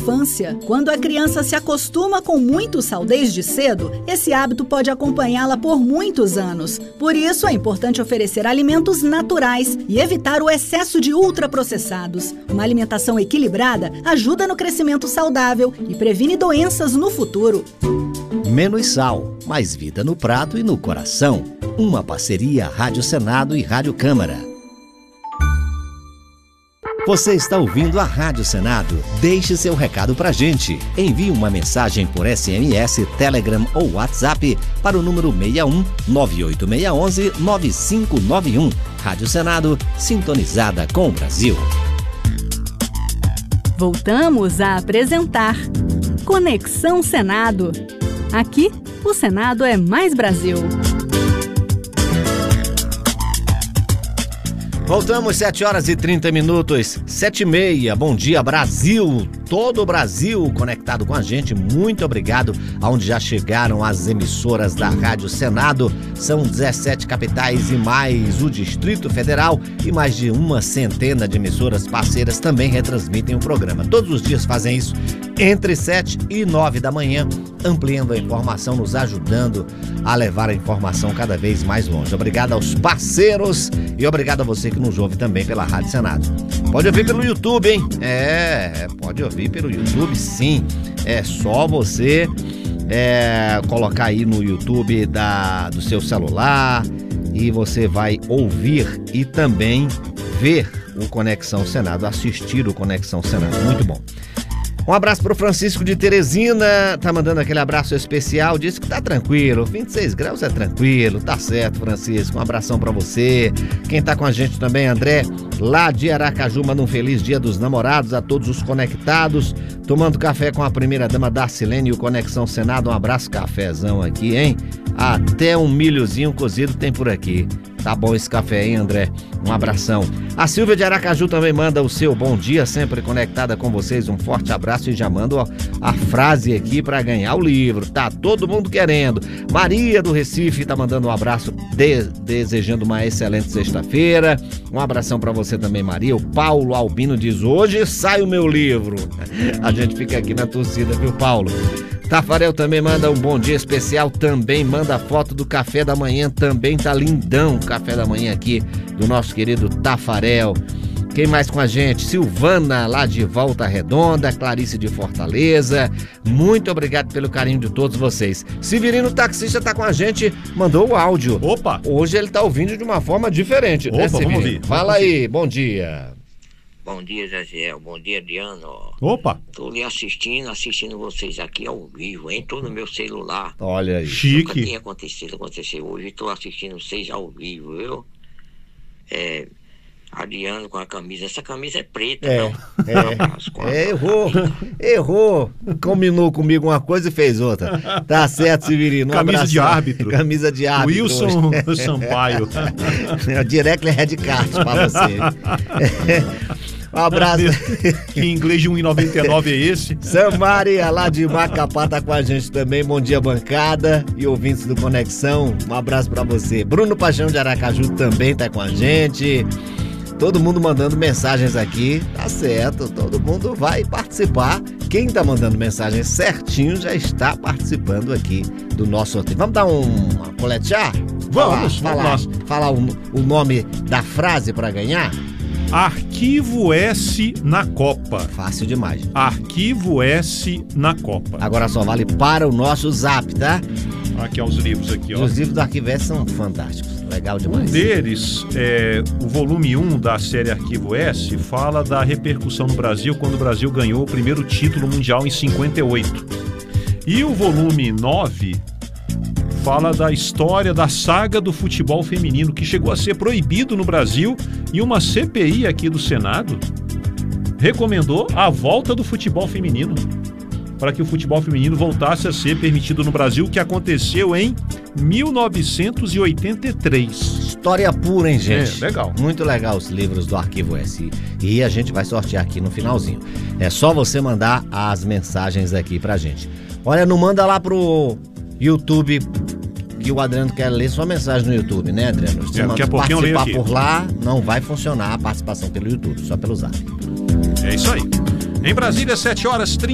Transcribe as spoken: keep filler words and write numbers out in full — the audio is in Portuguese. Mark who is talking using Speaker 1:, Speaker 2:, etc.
Speaker 1: infância. Quando a criança se acostuma com muito sal desde cedo, esse hábito pode acompanhá-la por muitos anos. Por isso, é importante oferecer alimentos naturais e evitar o excesso de ultraprocessados. Uma alimentação equilibrada ajuda no crescimento saudável e previne doenças no futuro.
Speaker 2: Menos sal, mais vida no prato e no coração. Uma parceria Rádio Senado e Rádio Câmara. Você está ouvindo a Rádio Senado? Deixe seu recado pra gente. Envie uma mensagem por S M S, Telegram ou WhatsApp para o número seis um nove oito seis um um nove cinco nove um. Rádio Senado, sintonizada com o Brasil.
Speaker 1: Voltamos a apresentar Conexão Senado. Aqui, o Senado é mais Brasil.
Speaker 2: Voltamos, sete horas e trinta minutos, sete e meia. Bom dia, Brasil! Todo o Brasil conectado com a gente. Muito obrigado aonde já chegaram as emissoras da Rádio Senado. São dezessete capitais e mais o Distrito Federal e mais de uma centena de emissoras parceiras também retransmitem o programa. Todos os dias fazem isso entre sete e nove da manhã, ampliando a informação, nos ajudando a levar a informação cada vez mais longe. Obrigado aos parceiros e obrigado a você que nos ouve também pela Rádio Senado. Pode ouvir pelo YouTube, hein? É, pode ouvir pelo YouTube, sim. É só você é, colocar aí no YouTube da, do seu celular e você vai ouvir e também ver o Conexão Senado, assistir o Conexão Senado. Muito bom. Um abraço pro Francisco de Teresina, tá mandando aquele abraço especial, disse que tá tranquilo, vinte e seis graus é tranquilo, tá certo, Francisco, um abração pra você. Quem tá com a gente também, André, lá de Aracaju, manda um feliz dia dos namorados a todos os conectados, tomando café com a primeira-dama Darcilene e o Conexão Senado, um abraço, cafezão aqui, hein? Até um milhozinho cozido tem por aqui. Tá bom esse café, hein, André? Um abração. A Silvia de Aracaju também manda o seu bom dia, sempre conectada com vocês. Um forte abraço e já manda a, a frase aqui para ganhar o livro. Tá todo mundo querendo. Maria do Recife tá mandando um abraço, de, desejando uma excelente sexta-feira. Um abração para você também, Maria. O Paulo Albino diz, hoje sai o meu livro. A gente fica aqui na torcida, viu, Paulo? Tafarel também manda um bom dia especial, também manda foto do café da manhã, também tá lindão o café da manhã aqui do nosso querido Tafarel. Quem mais com a gente? Silvana, lá de Volta Redonda, Clarice de Fortaleza, muito obrigado pelo carinho de todos vocês. Severino Taxista tá com a gente, mandou o áudio. Opa! Hoje ele tá ouvindo de uma forma diferente,
Speaker 3: Opa,
Speaker 2: né, Severino?
Speaker 3: vamos ouvir.
Speaker 2: Fala
Speaker 3: vamos
Speaker 2: aí, bom dia.
Speaker 4: Bom dia, Jaziel. Bom dia, Adriano.
Speaker 3: Opa!
Speaker 4: Tô lhe assistindo, assistindo vocês aqui ao vivo, hein? Tô no meu celular.
Speaker 2: Olha aí.
Speaker 3: Chique.
Speaker 4: Nunca tinha acontecido, aconteceu hoje. Tô assistindo vocês ao vivo, viu? É... Adriano com a camisa. Essa camisa é preta,
Speaker 2: É,
Speaker 4: não?
Speaker 2: é,
Speaker 4: Rapaz, com a-
Speaker 2: é, errou, errou. Combinou comigo uma coisa e fez outra. Tá certo, Severino. Um
Speaker 3: Camisa
Speaker 2: abração.
Speaker 3: de árbitro.
Speaker 2: Camisa de árbitro.
Speaker 3: Wilson Sampaio.
Speaker 2: É o Direct Red Card pra você. Um abraço.
Speaker 3: Que inglês de um e noventa e nove é esse?
Speaker 2: Samaria, lá de Macapá, tá com a gente também. Bom dia, bancada e ouvintes do Conexão. Um abraço pra você. Bruno Paixão de Aracaju também tá com a gente. Todo mundo mandando mensagens aqui, tá certo, todo mundo vai participar. Quem tá mandando mensagem certinho já está participando aqui do nosso sorteio. Vamos dar um, uma coletear?
Speaker 3: Vamos,
Speaker 2: falar,
Speaker 3: vamos
Speaker 2: falar, falar o, o nome da frase para ganhar?
Speaker 3: Arquivo S na Copa.
Speaker 2: Fácil demais.
Speaker 3: Arquivo S na Copa.
Speaker 2: Agora só vale para o nosso zap, tá?
Speaker 3: Aqui, ó, os livros aqui, ó.
Speaker 2: Os livros do Arquivo S são fantásticos, legal
Speaker 3: Um
Speaker 2: demais.
Speaker 3: deles, é, o volume um da série Arquivo S, fala da repercussão no Brasil quando o Brasil ganhou o primeiro título mundial em cinquenta e oito. E o volume nove fala da história da saga do futebol feminino, que chegou a ser proibido no Brasil, e uma C P I aqui do Senado recomendou a volta do futebol feminino, para que o futebol feminino voltasse a ser permitido no Brasil, que aconteceu em mil novecentos e oitenta e três.
Speaker 2: História pura, hein, gente?
Speaker 3: É, legal.
Speaker 2: Muito legal os livros do Arquivo S. E a gente vai sortear aqui no finalzinho. É só você mandar as mensagens aqui pra gente. Olha, não manda lá pro YouTube, que o Adriano quer ler sua mensagem no YouTube, né, Adriano? Se
Speaker 3: É, daqui a pouquinho eu leio
Speaker 2: participar
Speaker 3: aqui.
Speaker 2: por lá, não vai funcionar a participação pelo YouTube, só pelo Zap.
Speaker 3: É isso aí. Em Brasília, sete horas e trinta